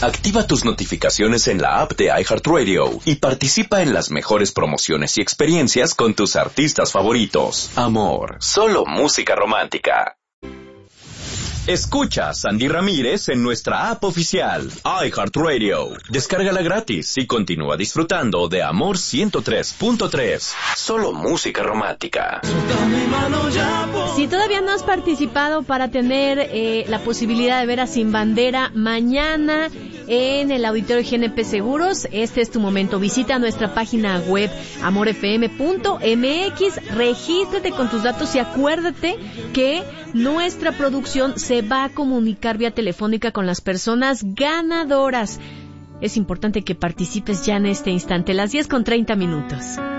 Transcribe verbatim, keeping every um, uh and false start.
Activa tus notificaciones en la app de iHeartRadio y participa en las mejores promociones y experiencias con tus artistas favoritos. Amor, solo música romántica. Escucha a Sandy Ramírez en nuestra app oficial, iHeartRadio. Descárgala gratis y continúa disfrutando de Amor ciento tres punto tres. Solo música romántica. Si todavía no has participado para tener eh, la posibilidad de ver a Sin Bandera mañana en el Auditorio G N P Seguros, este es tu momento. Visita nuestra página web amor f m punto m x, regístrate con tus datos y acuérdate que nuestra producción se va a comunicar vía telefónica con las personas ganadoras. Es importante que participes ya en este instante, las diez con treinta minutos.